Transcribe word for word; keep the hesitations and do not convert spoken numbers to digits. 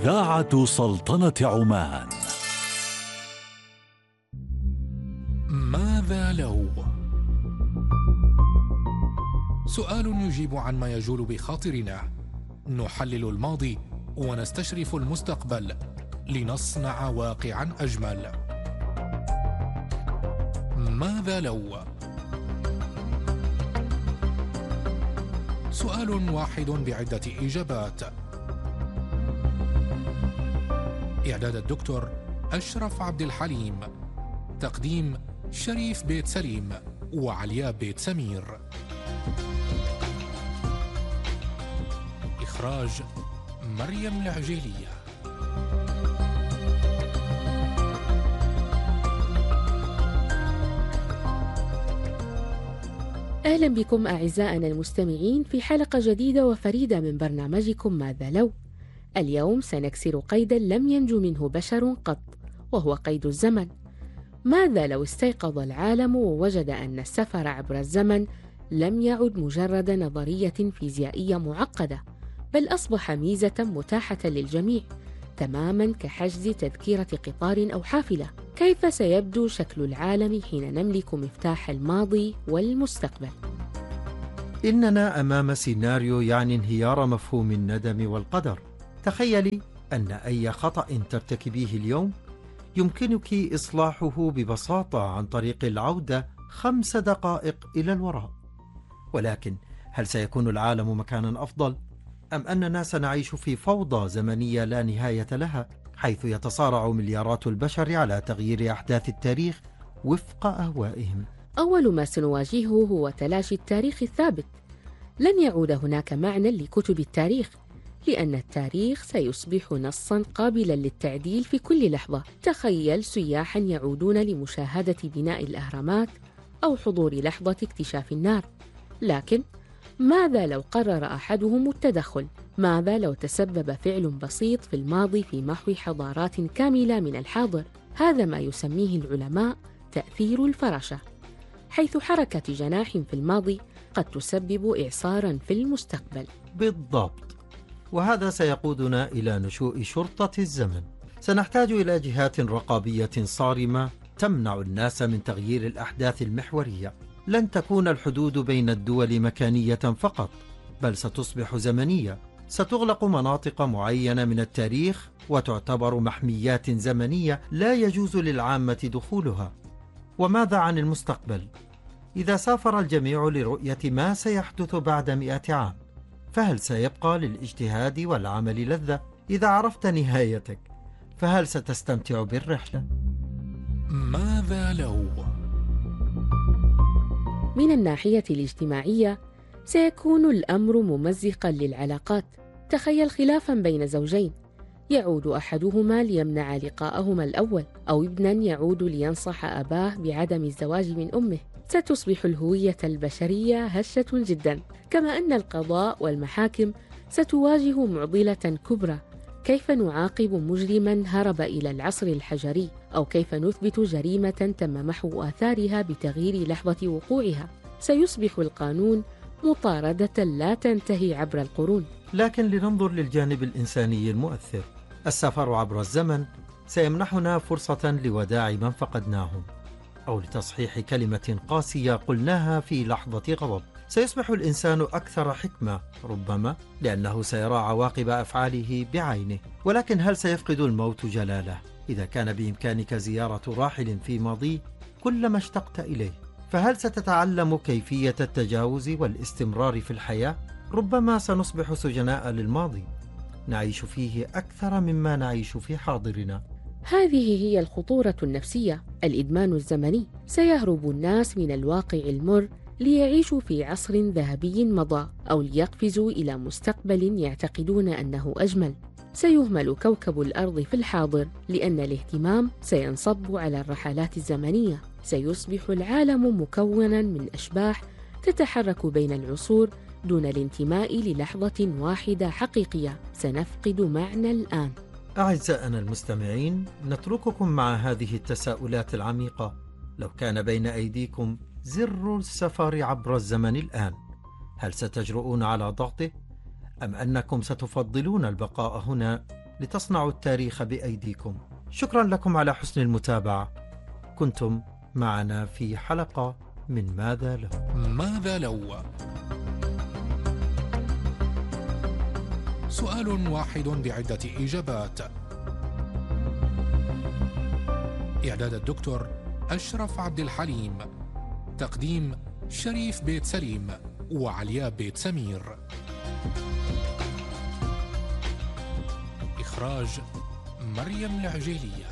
إذاعة سلطنة عمان. ماذا لو؟ سؤال يجيب عن ما يجول بخاطرنا، نحلل الماضي ونستشرف المستقبل لنصنع واقعا أجمل. ماذا لو؟ سؤال واحد بعدة إجابات. إعداد الدكتور أشرف عبد الحليم، تقديم شريف بيت سليم وعليا بيت سمير، إخراج مريم العجيلية. أهلا بكم أعزائنا المستمعين في حلقة جديدة وفريدة من برنامجكم ماذا لو. اليوم سنكسر قيدا لم ينجو منه بشر قط، وهو قيد الزمن. ماذا لو استيقظ العالم ووجد أن السفر عبر الزمن لم يعد مجرد نظرية فيزيائية معقدة، بل أصبح ميزة متاحة للجميع، تماماً كحجز تذكرة قطار أو حافلة؟ كيف سيبدو شكل العالم حين نملك مفتاح الماضي والمستقبل؟ إننا أمام سيناريو يعني انهيار مفهوم الندم والقدر. تخيلي أن أي خطأ ترتكبيه اليوم يمكنك إصلاحه ببساطة عن طريق العودة خمس دقائق إلى الوراء. ولكن هل سيكون العالم مكانا أفضل؟ أم أننا سنعيش في فوضى زمنية لا نهاية لها، حيث يتصارع مليارات البشر على تغيير أحداث التاريخ وفق أهوائهم؟ أول ما سنواجهه هو تلاشي التاريخ الثابت. لن يعود هناك معنى لكتب التاريخ، لأن التاريخ سيصبح نصاً قابلاً للتعديل في كل لحظة. تخيل سياحاً يعودون لمشاهدة بناء الأهرامات أو حضور لحظة اكتشاف النار. لكن ماذا لو قرر أحدهم التدخل؟ ماذا لو تسبب فعل بسيط في الماضي في محو حضارات كاملة من الحاضر؟ هذا ما يسميه العلماء تأثير الفراشة، حيث حركة جناح في الماضي قد تسبب إعصاراً في المستقبل. بالضبط، وهذا سيقودنا إلى نشوء شرطة الزمن. سنحتاج إلى جهات رقابية صارمة تمنع الناس من تغيير الأحداث المحورية. لن تكون الحدود بين الدول مكانية فقط، بل ستصبح زمنية. ستغلق مناطق معينة من التاريخ وتعتبر محميات زمنية لا يجوز للعامة دخولها. وماذا عن المستقبل؟ إذا سافر الجميع لرؤية ما سيحدث بعد مئة عام، فهل سيبقى للاجتهاد والعمل لذة؟ إذا عرفت نهايتك، فهل ستستمتع بالرحلة؟ ماذا لو؟ من الناحية الاجتماعية سيكون الأمر ممزقاً للعلاقات. تخيل خلافاً بين زوجين، يعود أحدهما ليمنع لقاءهما الأول، أو ابناً يعود لينصح أباه بعدم الزواج من أمه. ستصبح الهوية البشرية هشة جداً، كما أن القضاء والمحاكم ستواجه معضلة كبرى. كيف نعاقب مجرماً هرب إلى العصر الحجري؟ أو كيف نثبت جريمة تم محو آثارها بتغيير لحظة وقوعها؟ سيصبح القانون مطاردة لا تنتهي عبر القرون. لكن لننظر للجانب الإنساني المؤثر. السفر عبر الزمن سيمنحنا فرصة لوداع من فقدناهم، أو لتصحيح كلمة قاسية قلناها في لحظة غضب. سيصبح الإنسان أكثر حكمة، ربما لأنه سيرى عواقب أفعاله بعينه. ولكن هل سيفقد الموت جلاله إذا كان بإمكانك زيارة راحل في ماضيه كلما اشتقت إليه؟ فهل ستتعلم كيفية التجاوز والاستمرار في الحياة؟ ربما سنصبح سجناء للماضي، نعيش فيه أكثر مما نعيش في حاضرنا. هذه هي الخطورة النفسية، الإدمان الزمني. سيهرب الناس من الواقع المر ليعيشوا في عصر ذهبي مضى، أو ليقفزوا إلى مستقبل يعتقدون أنه أجمل. سيهمل كوكب الأرض في الحاضر، لأن الاهتمام سينصب على الرحلات الزمنية. سيصبح العالم مكوناً من أشباح تتحرك بين العصور دون الانتماء للحظة واحدة حقيقية. سنفقد معنى الآن. أعزائنا المستمعين، نترككم مع هذه التساؤلات العميقة. لو كان بين أيديكم زر السفر عبر الزمن الآن، هل ستجرؤون على ضغطه؟ أم أنكم ستفضلون البقاء هنا لتصنعوا التاريخ بأيديكم. شكرا لكم على حسن المتابعة. كنتم معنا في حلقة من ماذا لو. ماذا لو؟ سؤال واحد بعدة إجابات. إعداد الدكتور أشرف عبد الحليم. تقديم شريف بيت سليم وعلياء بيت سمير. إخراج مريم العجيلية.